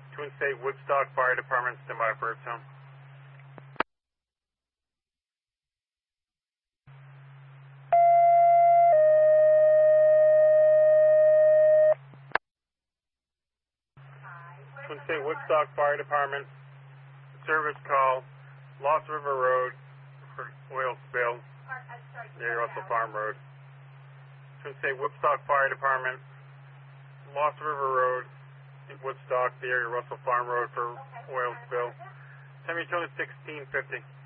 Twin State Woodstock Fire Department, stand by for Birdsong. Twin State Woodstock Fire Department, service call, Lost River Road for oil spill, near Russell Farm Road. Twin State Woodstock Fire Department, Lost River Road, in Woodstock, the area Russell Farm Road for oil spill. Tell me, 1650.